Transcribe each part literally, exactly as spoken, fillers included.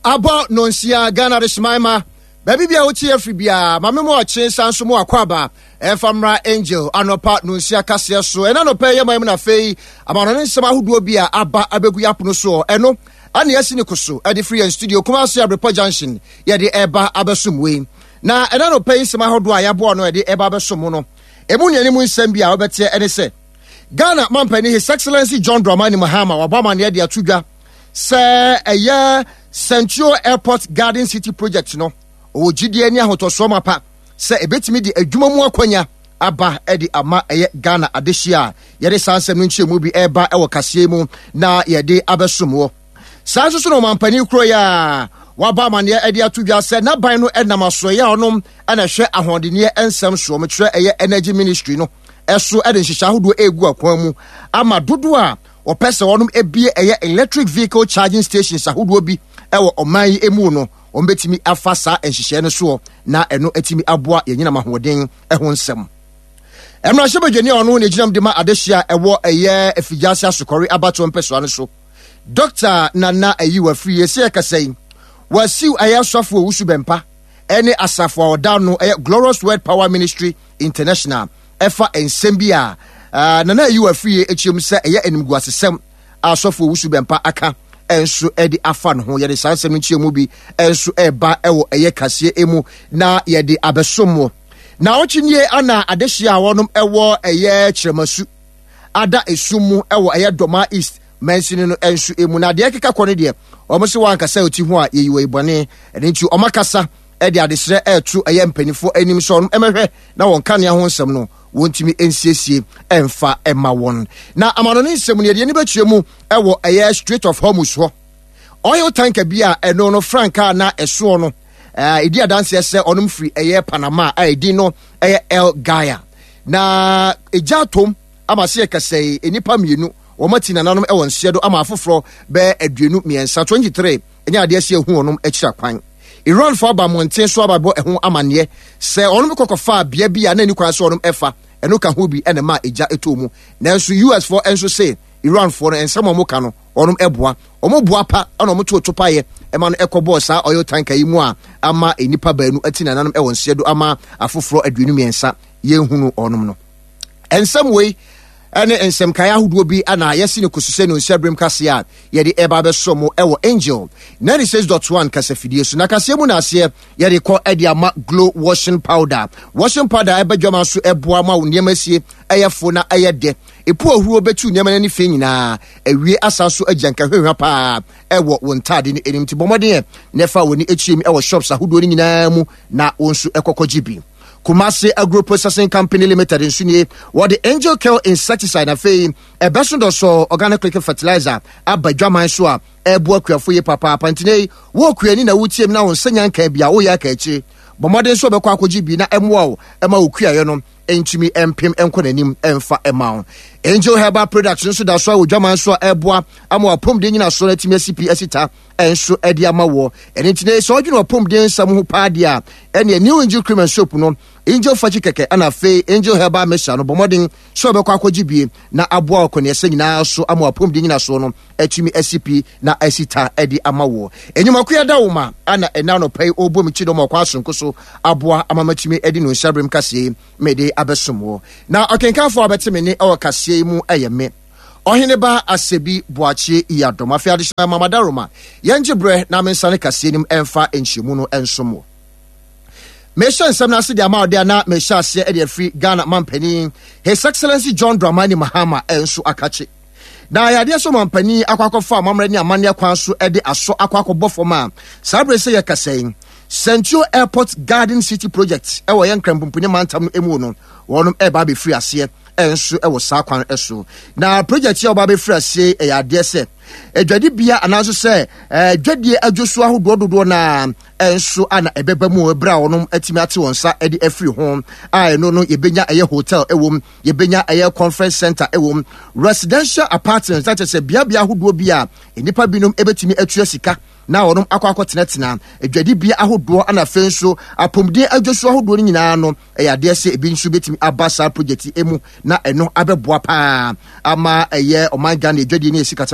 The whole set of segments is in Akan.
About Nonsia Ghana Rishmaima, baby be out here free bia, Mamma more change sans more aquaba, Efamra Angel, Anopa Nonsia Cassia so, and Anope Mamma Fay, Amon Sama who do be a Abba Abeguapuno so, and no, and yes in the Kusu, at the free and studio, Commercia Report Junction, yet the Eba Abasum way. Now, and I don't pay some how do I have one or the Eba Abasumono. Emuni Emu Sembia, Obetia, and say Ghana Mampany, His Excellency John Dramani Mahama, Obama near the Atuga, Sir, a year. Central Airport Garden City Project no o gidiania hotosoma pa se ebetimi di adwuma mu akwanya aba edi ama eye Ghana adehia yede sansem nchemu bi eba ewo kase mu na yede abesomo sanso so no mampani kro ya waba mane edi atudwa se na ban no enam aso ya onom ana hwe ahondene ensem so mekre eye Energy Ministry no eso ede nhihya hodo egu akwan mu ama dodo a opese onom ebie eye electric vehicle charging stations ahodo bi ewo oman emu no ombetimi afasa enhihye no so na eno etimi aboa yenyina mahoden eho nsem emra hyebedwani ono ne ginam de ma adehia ewo eye afigase asokori abato mpeso ane so Doctor Nana Ayiwa free ese ekasai wasiu ayasofo wusu bempa ene asafo oda no eye Glorious Word Power Ministry International efa ensembia uh, Nana Ayiwa free echiem se eye enimguasesem asofo wusu bempa aka enso edi afan ho yede sansem nchiemu bi enso eba ewo eye kase emu na yede abesomo na ochinye ana adehia wonom ewo eye chiremasu ada esumu ewo eye Doma East mention no enso emu na de keka kone de omosi wan kasa oti ho a yeyiwe ibone ene nti omakasa edi adesere etu eye mpanifo anim so no emehwe na won kane ho nsem no wontimi ensiesie emfa ema won na amanoni nsem ne de ni betuemu ewo eye Strait of Hormuz ho oil tanker bia eno no franka na eso no eh idi adanse se onum free eye Panama a edi no eye El Gaia na ejatom amase kasei enipa mienu omati nananom ewo nsiedo ama afoforo be aduenu miensa twenty-three enya ade ase ehu onum akira kwan Iran for ba monten so ababo eho amane se onum kokofa bia bia na ni kwan so onum efa eno ka ho bi ene ma eja etomu nanso U S for enso say Iran for ensamo mo ka no onum eboa omo boa pa ana omo to topaye e ma no ekobo sa oil tanker yi mu a ama enipa baanu atina nanom ewo nsiedo ama afoforo aduenu miensa yenhunu onum no ensam we ene ensem kaya hudo bi ana yesi ne kususe no nsiabrem kase a yede eba besomo ewo Angel ninety-six point one kase fidie so na kase mu na ase yede ko edi ama glow washing powder washing powder ebadwama so eboa ma woniema sie eyefo na eyede epu ahuro betu niema na fe nyina ewie asaso agyanka hwehwa pa ewo wontade ni enimti bomode nefa woni echiem ewo shops ahudo ni nyina mu na wonso ekokogibi Kumasi Agro Processing Company Limited in Sunye, what the Angel Kill insecticide and fee, a besondo so organic fertilizer, abba drama and swa, a book for ye papa, pantine, walk in a wood team now on Senyan Kabia, O Yakachi, but modern so be quacoji be na emwo, Emma Ukiayon, Entimi Empim Enconim, Emfa Emma. Angel Herbal Productions, so that's why we drama and swa, Eboa, Amo pum din in a sonnet C P Esita, and so Ediama war, and in today's so you know pum din some who padia, and a new angel cream and soap no. Angel Fachikeke and a fay Angel Herba Meshano Bomoding, Sobe Quacojibi, na Abwa Konya sing now so Amo Pum Dina Sono, Echimi S C P, na Esita Eddie Amawo. And you Makia Dauma, Anna and Nano pay Obumichido Mokwasun Koso, Abwa Amamachimi Edino Sabrim Cassie, Mede Abesumo. Now I can come for a better minute or Cassie mu ayame. Ohineba asebi boachi iyadom afiadishna mamadaroma. Yanjibre na mensane Cassie emfa enchimuno ensomo. Mesha nsamna se dia ma ode na mesha se e de free Ghana mampani His Excellency John Dramani Mahama enso akache na yade so mampani akwakofa amamre ni amane akwan so e de aso akwakobɔ foma sabre se yakasen Central Airport Garden City Project e wo yenkrampuni mantam emu no wonum e ba be free ase enso e wo sa kwan eso na project ya ba be free ase e yade se edwade bia anaso se edwade adwoso ahodo dodo na enso ana ebeba mu ebra wonom atimi ate wonsa ede afri ho ai no no yebenya eye hotel ewom yebenya eye conference center ewom residential apartments that is bia bia ahodo bia enipa binom ebetimi atu asika na wonom akwakọ tenetena edwade bia ahodo ana fenso apomde adwoso ahodo ni nyina no eyade se ebi nso betimi abasa project emu na eno abeboa pa ama eye oman Ghana edwade ni esika tam totoe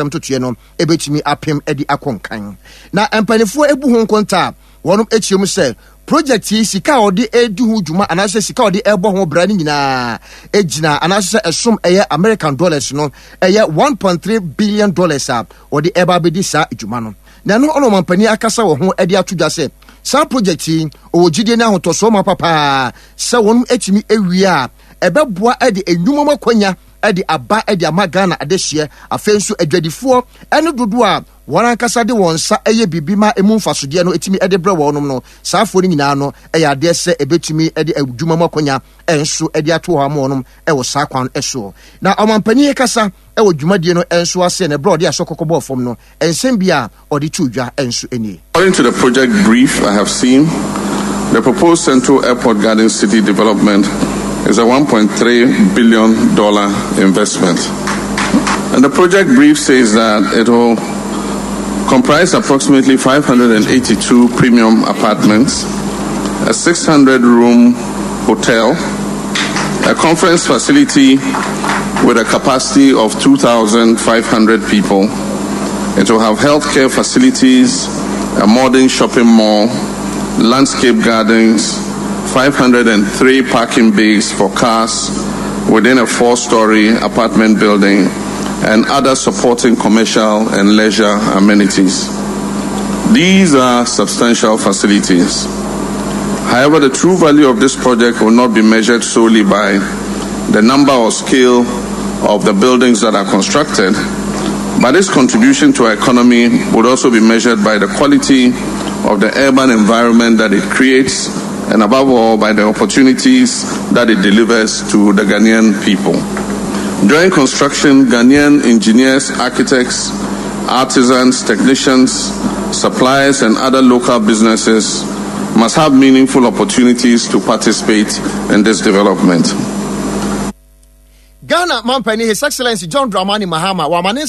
no ebetumi apem edi akonkan na empanifo ebu ho nkonta wonum echiom se project yi sika odi edu hu dwuma anase sika odi ebo ho bra ni nyina ejina anase esom eye American dollars no eye one point three billion dollars a odi eba bedi sa dwuma no na no ono mampani akasa wo ho edi atudwa se sa project yi owojide na hotoso ma papa se wonum etimi ewie a ebeboa edi enwuma makwanya edi aba edi amagana adehye afenso adwadifo ene dodo a wana nkasa de wonsa eye bibima emu mfasode no etimi ede bre wonom no saafo ni nyina no eye ade se ebetumi ede adwuma makonya enso ede ato ho amonom e wo sa kwan eso na omampani kasa e wo dwumadie no enso ase ne brode asokokobɔ fom no ensem bia ode tudwa enso eni. According to the project brief I have seen, the proposed Central Airport Garden City development is a one point three billion dollars investment. And the project brief says that it will comprise approximately five hundred eighty-two premium apartments, a six hundred room hotel, a conference facility with a capacity of two thousand five hundred people. It will have healthcare facilities, a modern shopping mall, landscape gardens, five hundred three parking bays for cars within a four-story apartment building, and other supporting commercial and leisure amenities. These are substantial facilities. However, the true value of this project will not be measured solely by the number or scale of the buildings that are constructed, but its contribution to our economy would also be measured by the quality of the urban environment that it creates, and above all, by the opportunities that it delivers to the Ghanaian people. During construction, Ghanaian engineers, architects, artisans, technicians, suppliers, and other local businesses must have meaningful opportunities to participate in this development. Ghana Mampani, His Excellency John Dramani Mahama, Wamane